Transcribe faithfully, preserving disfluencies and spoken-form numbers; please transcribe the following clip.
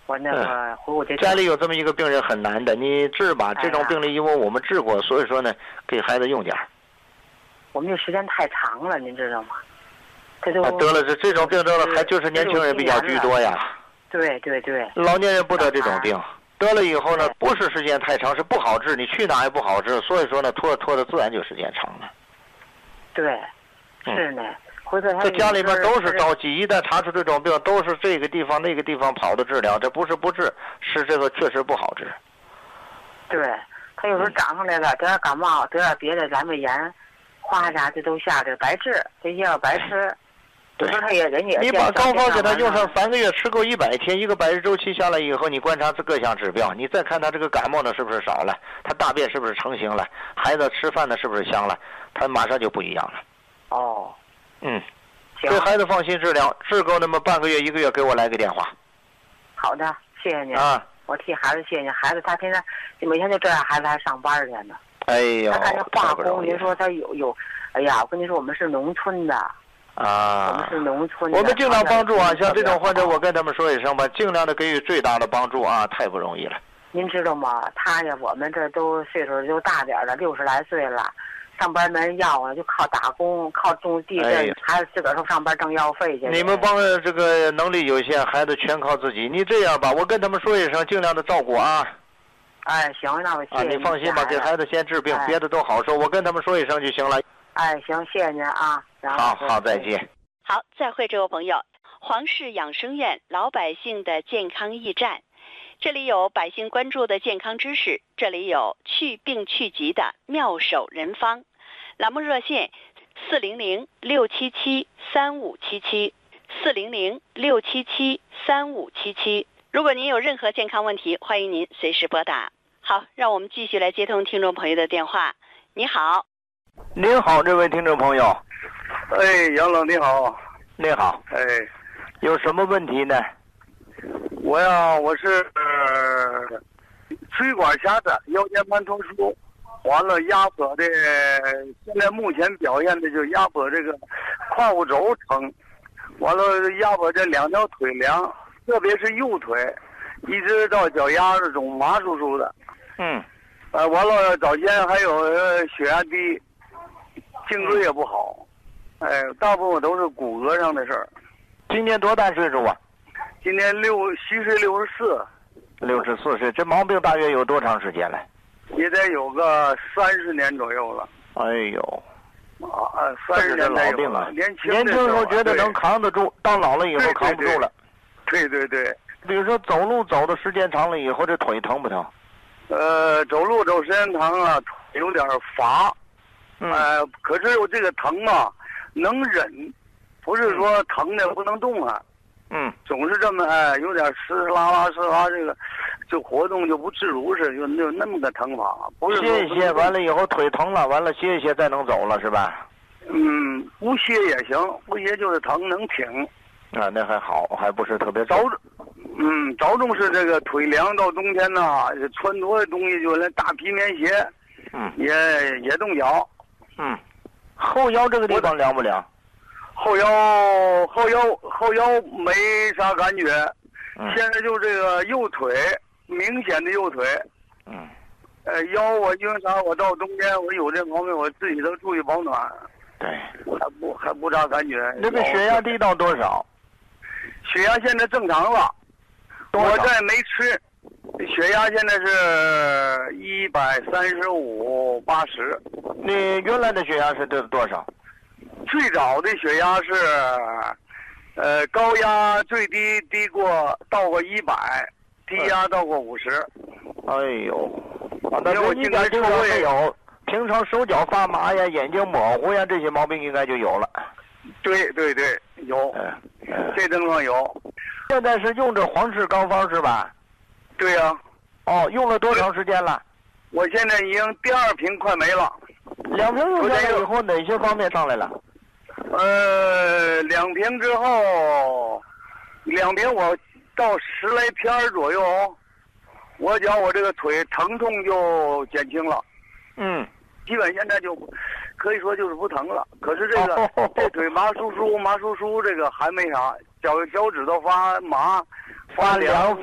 我那个回我这家里有这么一个病人很难的，你治吧，这种病例因为我们治过，所以说呢，给孩子用点。 我们这时间太长了，您知道吗？这都、 啊、得了这这种病得了，还就是年轻人比较居多呀。 对对对， 老年人不得这种病，得了以后呢，不是时间太长，是不好治，你去哪也不好治，所以说呢，拖拖的自然就时间长了。 对，是呢。回头这家里边都是着急，一旦查出这种病，都是这个地方那个地方跑的治疗，这不是不治，是这个确实不好治。 对，他有时候长上来了，得点感冒，得点别的阑尾炎，哗啥这都下去，白治，这些药白吃。 对， 他也人也你把膏方给他用上三个月，吃够一百天，一个百日周期下来以后，你观察这各项指标，你再看他这个感冒呢是不是少了，他大便是不是成型了，孩子吃饭呢是不是香了，他马上就不一样了。 哦， 嗯，给孩子放心治疗，治够那么半个月一个月，给我来个电话。 好的，谢谢您啊， 我替孩子谢谢您。孩子他现在每天就这样，孩子还上班去呢。 哎呦， 他干这化工，您说他有有，哎呀，我跟您说，我们是农村的。 啊， 我们是农村的， 我们尽量帮助啊，像这种患者，我跟他们说一声吧，尽量的给予最大的帮助啊，太不容易了。 您知道吗？他呀，我们这都岁数就大点了，六十来岁了，上班没人要啊，就靠打工，靠种地震，哎、孩子自个儿都上班挣药费去。 你们帮这个能力有限，孩子全靠自己。你这样吧，我跟他们说一声，尽量的照顾啊。 哎，行，那我谢谢你。啊，你放心吧，给孩子先治病，哎、别的都好说，我跟他们说一声就行了。 哎，行，谢谢您啊。 好好，再见。 好，再会，这位朋友。黄氏养生院老百姓的健康驿站，这里有百姓关注的健康知识，这里有去病去疾的妙手人方。栏目热线四零零六七七三五七七四零零六七七三五七七。如果您有任何健康问题，欢迎您随时拨打。好，让我们继续来接通听众朋友的电话。你好。 您好，这位听众朋友。 哎，杨老你好。 你好。 哎， 有什么问题呢？ 我呀，我是呃椎管狭窄，腰间盘突出，完了压迫的，现在目前表现的就压迫这个胯骨轴疼，完了压迫这两条腿凉，特别是右腿，一直到脚丫子总麻酥酥的。 嗯。 呃，完了早先还有血压低。颈椎也不好，哎，大部分都是骨骼上的事儿。 今年多大岁数啊？ 今年六虚岁六十四。 六十四岁，这毛病大约有多长时间了？ 也得有个三十年左右了。 哎呦， 啊，三十年老病啊！ 年轻年轻时候觉得能扛得住，到老了以后扛不住了。 对对对。 比如说走路走的时间长了以后，这腿疼不疼？ 呃，走路走时间长了，腿有点乏。 嗯、 呃，可是我这个疼啊，能忍，不是说疼的不能动啊。 嗯， 总是这么哎，有点湿拉拉湿拉，这个就活动就不自如似的，就就那么个疼法。不是歇一歇，完了以后腿疼了，完了歇一歇再能走了是吧？ 嗯，不歇也行，不歇就是疼能挺。 啊，那还好，还不是特别着重。嗯，着重是这个腿凉，到冬天呢，穿多的东西就连大皮棉鞋， 嗯， 也也冻脚。 嗯，后腰这个地方凉不凉？ 后腰后腰后腰没啥感觉， 嗯、 现在就这个右腿明显的右腿。 嗯， 呃，腰我因为啥？我到冬天我有这毛病，我自己都注意保暖。 对， 还不还不咋感觉。 那个血压低到多少？ 血压现在正常了，我再没吃。血压现在是一百三十五八十。 你原来的血压是多少？ 最早的血压是，呃，高压最低低过到过一百，低压到过五十。 哎呦，啊，那是应该经常没有，平常手脚发麻呀、眼睛模糊呀这些毛病应该就有了。 对对对，有， 嗯嗯、 这症状有。 现在是用着黄氏膏方是吧？ 对呀、啊。 哦，用了多长时间了？ 我现在已经第二瓶快没了。 两瓶用下来以后，哪些方面上来了？ 呃，两瓶之后，两瓶我到十来天左右，我讲我这个腿疼痛就减轻了。 嗯， 基本现在就可以说就是不疼了。可是这个、哦、这腿麻酥酥麻酥酥，这个还没啥，脚脚趾头发麻发凉。